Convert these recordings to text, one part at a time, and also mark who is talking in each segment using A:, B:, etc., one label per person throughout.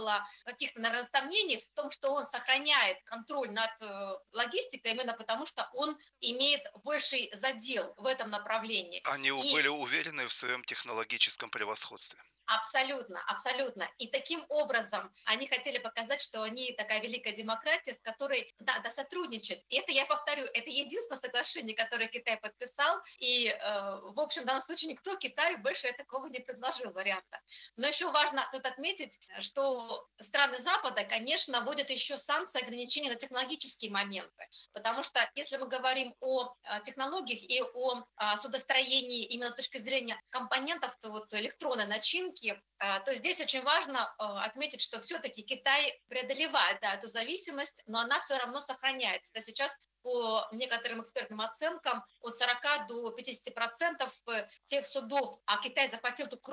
A: было каких-то, наверное, сомнений в том, что он сохраняет контроль над логистикой именно потому, что он имеет больший задел в этом направлении.
B: Они
A: И
B: были уверены в своем технологическом превосходстве.
A: абсолютно, абсолютно. И таким образом они хотели показать, что они такая великая демократия, с которой надо сотрудничать. И это, я повторю, это единственное соглашение, которое Китай подписал. И, в общем, в данном случае никто Китаю больше такого не предложил варианта. Но еще важно тут отметить, что страны Запада, конечно, вводят еще санкции, ограничения на технологические моменты. Потому что если мы говорим о технологиях и о судостроении именно с точки зрения компонентов, то вот электронной начинки, то здесь очень важно отметить, что все-таки Китай преодолевает, да, эту зависимость, но она все равно сохраняется. Это сейчас по некоторым экспертным оценкам от 40 до 50% тех судов, а Китай захватил тут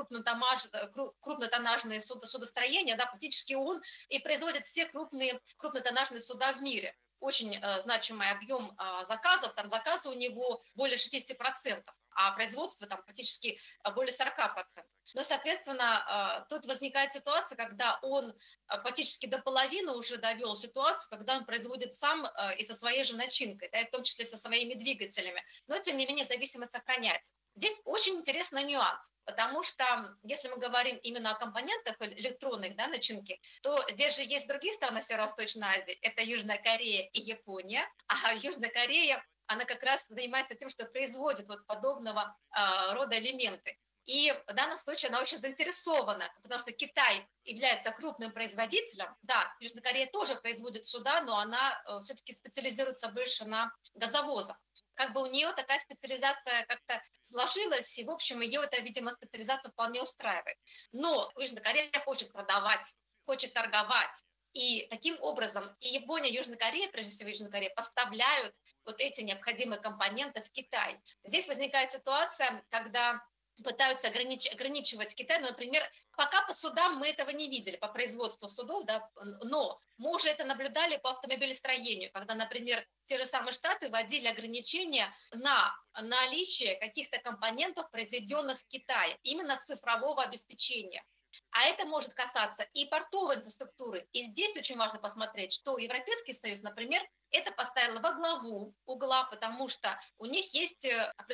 A: крупнотоннажные судостроения, да, фактически он и производит все крупнотоннажные суда в мире. Очень значимый объем заказов, там заказы у него более 60%, а производство там практически более 40%. Но, соответственно, тут возникает ситуация, когда он практически до половины уже довел ситуацию, когда он производит сам и со своей же начинкой, да, и в том числе со своими двигателями. Но, тем не менее, зависимость сохраняется. Здесь очень интересный нюанс, потому что если мы говорим именно о компонентах электронных, да, начинки, то здесь же есть другие страны Северо-Восточной Азии, это Южная Корея и Япония, а Южная Корея, она как раз занимается тем, что производит вот подобного рода элементы. И в данном случае она очень заинтересована, потому что Китай является крупным производителем. Да, Южная Корея тоже производит суда, но она все-таки специализируется больше на газовозах. Как бы у нее такая специализация как-то сложилась, и, в общем, ее эта, видимо, специализация вполне устраивает. Но Южная Корея хочет продавать, хочет торговать. И таким образом и Япония, и Южная Корея, прежде всего Южная Корея, поставляют вот эти необходимые компоненты в Китай. Здесь возникает ситуация, когда пытаются ограничивать Китай. Ну, например, пока по судам мы этого не видели, по производству судов, да, но мы уже это наблюдали по автомобилестроению, когда, например, те же самые Штаты вводили ограничения на наличие каких-то компонентов, произведенных в Китае, именно цифрового обеспечения. А это может касаться и портовой инфраструктуры. И здесь очень важно посмотреть, что Европейский Союз, например, это поставил во главу угла, потому что у них есть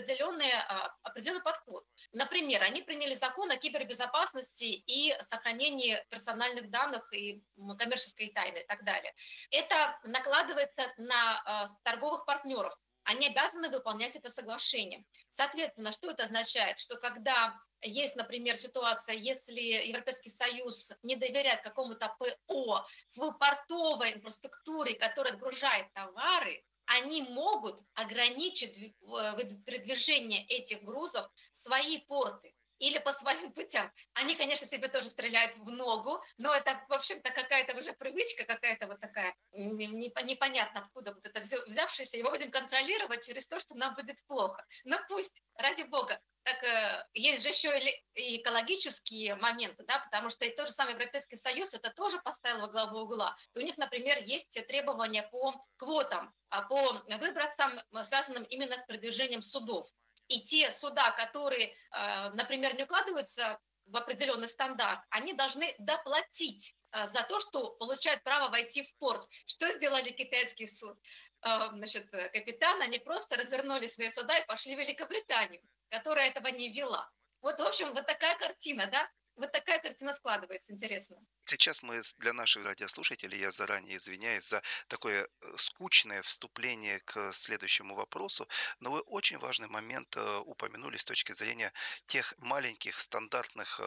A: определенный подход. Например, они приняли закон о кибербезопасности и сохранении персональных данных и коммерческой тайны и так далее. Это накладывается на торговых партнеров. Они обязаны выполнять это соглашение. Соответственно, что это означает? Что когда есть, например, ситуация, если Европейский Союз не доверяет какому-то ПО в портовой инфраструктуре, которая отгружает товары, они могут ограничить передвижение этих грузов в свои порты или по своим путям. Они, конечно, себе тоже стреляют в ногу, но это, в общем-то, какая-то уже привычка, какая-то вот такая непонятно откуда вот это взявшееся. Его будем контролировать через то, что нам будет плохо. Но пусть, ради бога. Так есть же еще и экологические моменты, да, потому что и тот же самый Европейский Союз это тоже поставил во главу угла. И у них, например, есть требования по квотам, по выбросам, связанным именно с продвижением судов. И те суда, которые, например, не укладываются в определенный стандарт, они должны доплатить за то, что получают право войти в порт. Что сделали китайский суд? Значит, капитаны, они просто развернули свои суда и пошли в Великобританию, которая этого не вела. Вот, в общем, вот такая картина, да? Вот такая картина складывается, интересно.
B: Сейчас мы для наших радиослушателей, я заранее извиняюсь за такое скучное вступление к следующему вопросу, но вы очень важный момент упомянули с точки зрения тех маленьких стандартных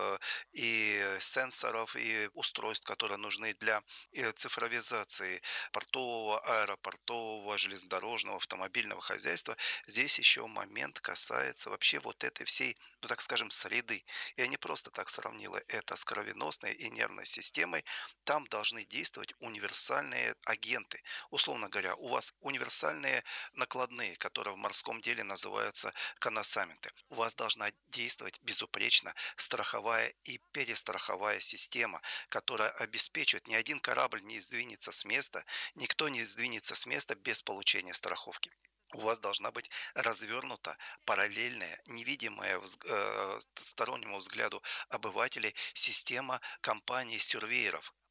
B: и сенсоров, и устройств, которые нужны для цифровизации портового, аэропортового, железнодорожного, автомобильного хозяйства. Здесь еще момент касается вообще вот этой всей, ну так скажем, среды. Я не просто так сравнила это с кровеносной и нервной системой. Там должны действовать универсальные агенты. Условно говоря, у вас универсальные накладные, которые в морском деле называются коносаменты. У вас должна действовать безупречно страховая и перестраховая система, которая обеспечивает, ни один корабль не сдвинется с места, никто не сдвинется с места без получения страховки. У вас должна быть развернута параллельная, невидимая стороннему взгляду обывателей система компаний-сюрвееров,